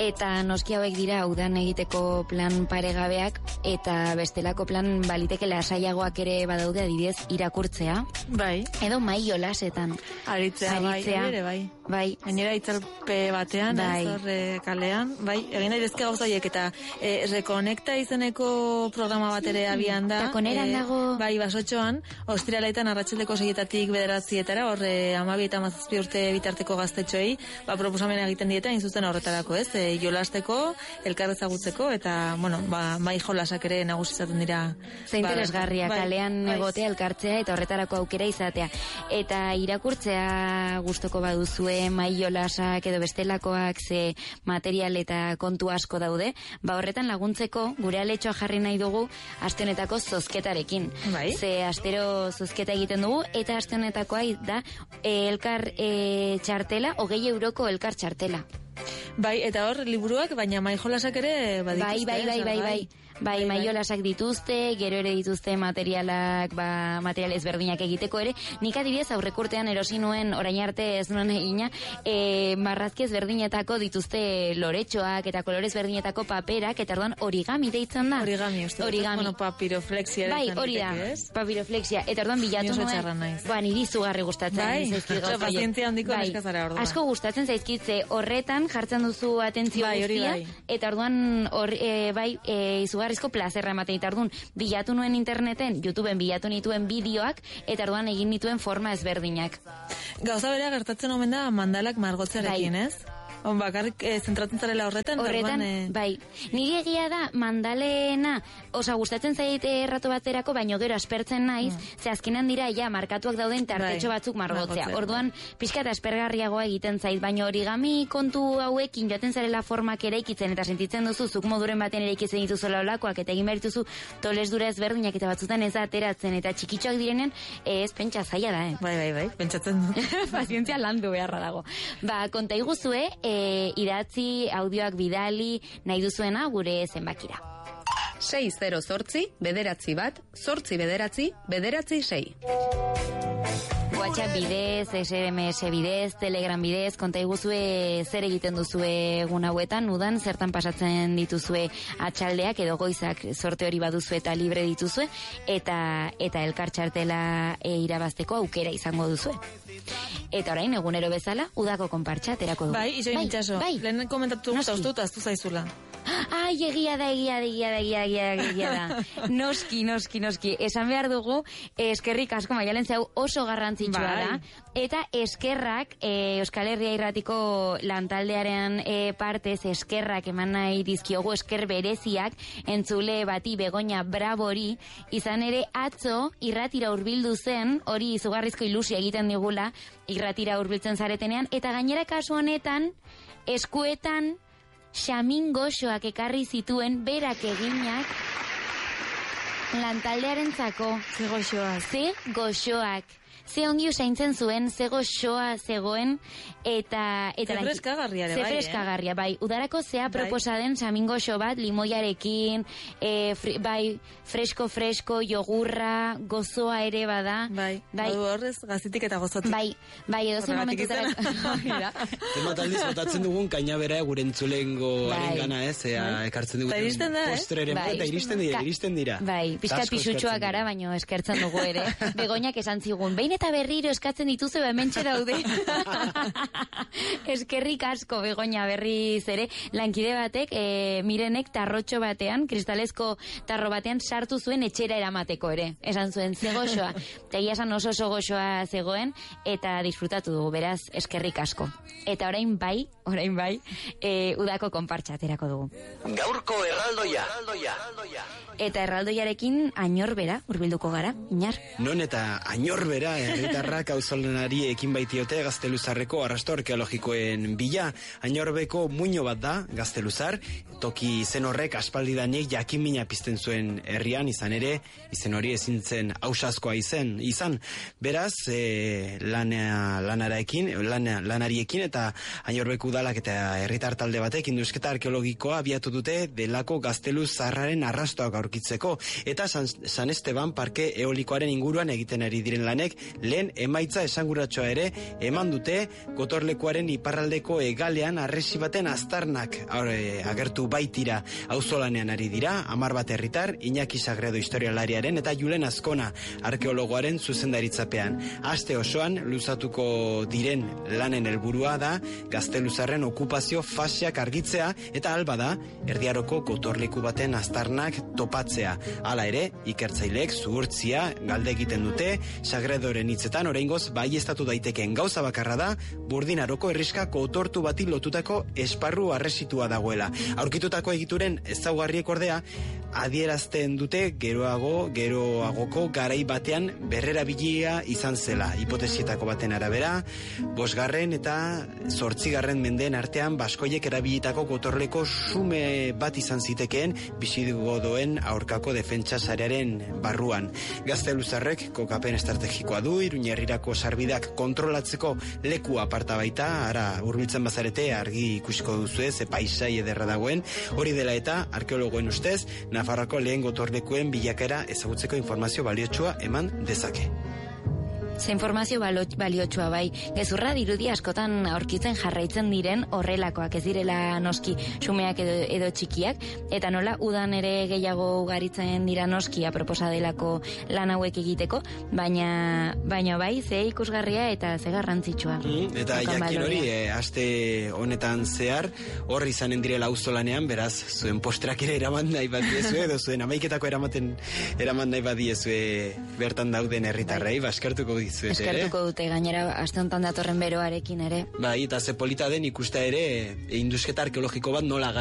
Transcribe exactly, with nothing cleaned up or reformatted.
eta noski hauek dira udan egiteko plan paregabeak, eta bestelako plan baliteke lasaiagoak ere badaude, adibidez irakurtzea. Bai. Edo mai jolasetan. Aritzea, Aritzea. bai, ere, bai. Bai. Gainera itzalpe batean, bai. ez horre kalean, bai, egin daitezke gauzaiek, eta e, Rekonekta izeneko programa bat ere abian da. Takoneran e, dago. Bai, basotxoan, ostiraletan arratsaldeko seietatik bederatzietara, horre amabi eta mazazpi urte bitarteko gaztetxoei, ba, proposamena egiten dieta, inzuzen horretarako, ez, e, jolasteko, elkarrezagutzeko, eta, bueno, ba, mai jolasak ere nagusizaten dira. Zein interesgarria, bai, kalean bai. egotea, elkartzea, eta horretarako aukera izatea. Eta irakurtzea gustoko baduzue, mai jolasak edo bestelakoak, ze material eta kontu asko daude, ba horretan laguntzeko gure aletxoa jarri nahi dugu aste honetako zozketarekin. Bai. Ze astero zozketa egiten dugu, eta aste honetakoa da e, elkar e, txartela, hogei euroko elkar txartela. Bai, eta hor liburuak, baina mai jolasak ere badituzte. Bai, bai, bai, bai, bai. Bai, maiolasak dituzte, gero ere dituzte materialak, ba, material ezberdinak egiteko ere. Nik adibidez aurrekurtean erosi nuen, orain arte ez nuen egina, e, marrazki ezberdinetako dituzte loretxoak eta kolorez berdinetako paperak, eta orduan origami deitzen da. Origami, uste. Origami. Bueno, papiroflexia. Bai, hori da, papiroflexia. Eta orduan bilatu nuen, ba, niri zugarri gustatzen. Bai, zaizkit pazientzia handiko bai. neskazara orduan. Asko gustatzen zaizkitze, horretan jartzen duzu atentzio bai, guztia, bai. eta orduan, or, e, bai, e, izugarrizko plazerra ematen, eta orduan, bilatu nuen interneten, YouTubeen bilatu nituen bideoak, eta orduan egin nituen forma ezberdinak. Gauza berea gertatzen omen da mandalak margotzearekin, bai. ez? On bakarrik eh, zentratzen zarela horretan, horretan, eh... bai. Niri egia da mandalena, osa gustatzen zaite errato baterako, baino gero aspertzen naiz, mm. ze azkenan dira ja markatuak dauden tartetxo bai. batzuk margotzea. Margotzea. Orduan, pixka eta aspergarriagoa egiten zait, baino origami kontu hauekin joaten zarela formak eraikitzen eta sentitzen duzu zuk moduren baten eraikitzen dituzuela olakoak, eta egin behar dituzu toles dura ezberdinak eta batzutan ez da ateratzen, eta txikitxoak direnen, ez pentsa zaila da, eh? Bai, bai, bai, pentsatzen du. Pazientzia landu beharra dago. Ba, konta iguzue, e, idatzi, audioak bidali, nahi duzuena gure zenbakira. sei zero zortzi, bederatzi bat, zortzi bederatzi, bederatzi sei. WhatsApp bidez, S M S bidez, Telegram bidez, konta iguzue zer egiten duzue egun hauetan, udan, zertan pasatzen dituzue atxaldeak edo goizak sorte hori baduzue eta libre dituzue, eta eta elkar txartela e, irabazteko aukera izango duzue. Eta orain, egunero bezala, udako konpartxa aterako dugu. Bai, izoi mitxaso. Bai, lehen komentatu guztu, ustu eta aztu zaizula. Ai, egia da, egia da, egia da, egia da, egia da. Noski, noski, noski. Esan behar dugu, eskerrik asko Maialen zeu oso garrantzitsua bai. da. Eta eskerrak, e, Euskal Herria Irratiko lantaldearen e, partez eskerrak eman nahi dizkiogu, esker bereziak, entzule bati Begoña Bravori, izan ere atzo irratira hurbildu zen, hori izugarrizko ilusia egiten digula, irratira hurbiltzen zaretenean, eta gainera kasu honetan, eskuetan, Xamin goxoak ekarri zituen berak eginak lantaldearen zako. Ze goxoak. Ze goxoak. Ze ongi usaintzen zuen, ze goxoa zegoen, eta... eta ze freskagarria ere, bai, Ze freskagarria, bai. Udarako zea bai. Proposa den Xamin goxo bat, limoiarekin, e, fri, bai, fresko-fresko, jogurra, gozoa ere bada. Bai, bai. Badu horrez, gazitik eta gozotik. Bai, bai, edo zen momentutara... Temat aldiz botatzen dugun kainabera gure entzulengo bai. arengana, ez, ea, bai. ekartzen dugu postreren, bai. eta iristen dira, iristen dira. Bai, pizkat pisutxoak gara, baino eskertzen dugu ere. Begoñak esan zigun, behin eta berriro eskatzen dituzu hementxe daude. Eskerrik asko Begoña berriz ere, lankide batek, e, Mirenek tarrotxo batean, kristalezko tarro batean sartu zuen etxera eramateko ere. Esan zuen, ze goxoa. Eta egia esan oso oso goxoa zegoen, eta disfrutatu dugu, beraz, eskerrik asko. Eta orain bai, orain bai, e, udako konpartxa aterako dugu. Gaurko erraldoia. Eta erraldoiarekin ainorbera hurbilduko gara, Iñar. Non eta ainorbera herritarrak auzolanari ekin baitiote Gazteluzarreko arrasto arkeologikoen bila. Ainorbeko muino bat da Gazteluzar, toki izen horrek aspaldidanik jakimina pizten zuen herrian, izan ere, izen hori ezin zen ausazkoa izen, izan. Beraz, e, lana, lanaraekin, lana, lanariekin eta Ainorbeko udalak eta herritar talde batek indusketa arkeologikoa abiatu dute delako Gazteluzarraren arrastoak aurkitzeko, eta San, San Esteban parke eolikoaren inguruan egiten ari diren lanek Lehen emaitza esanguratsoa ere eman dute gotorlekuaren iparraldeko hegalean harresi baten aztarnak agertu baitira. Auzolanean ari dira, hamar bat herritar, Iñaki Sagredo historialariaren eta Julen Azkona arkeologoaren zuzendaritzapean. Aste osoan luzatuko diren lanen helburua da Gazteluzarren okupazio faseak argitzea eta alba da Erdiaroko gotorleku baten aztarnak topatzea. Hala ere, ikertzaileek zuhurtzia galde egiten dute, Sagredoren hitzetan oraingoz baieztatu daitekeen gauza bakarra da Burdinaroko herriska gotortu bati lotutako esparru harresitua dagoela. Aurkitutako egituren ezaugarriek ordea adierazten dute geroago, geroagoko garai batean berrerabilia izan zela. Hipotesietako baten arabera, bosgarren eta zortzigarren mendeen artean baskoiek erabilitako gotorleko sume bat izan zitekeen bisigodoen aurkako defentsa sarearen barruan. Gazteluzarrek kokapen estrategikoa du, Iruñerrirako sarbideak kontrolatzeko leku aparta baita, ara hurbiltzen bazarete argi ikusiko duzu ez, paisai ederra dagoen, hori dela eta arkeologoen ustez, Nafarroako lehen gotorlekuen bilakera ezagutzeko informazio baliotsua eman dezake. Ze informazio baliotsua bai, gezurra dirudi askotan aurkitzen jarraitzen diren horrelakoak, ez direla noski xumeak edo, edo txikiak, eta nola udan ere gehiago ugaritzen dira noski aproposa delako lan hauek egiteko, baina baina bai, ze ikusgarria eta ze garrantzitsua. Mm, eta jakin hori, e, aste honetan zehar, horri izanen direla auzolanean, beraz, zuen postrak ere eraman nahi bat diezue, edo zuen amaiketako eramaten eraman nahi bat diezue bertan dauden herritarrei, baskartuko dizuet ere. Eskertuko dute gainera aste honetan datorren beroarekin ere. Bai, eta ze polita den ikusta ere, indusketa arkeologiko bat nola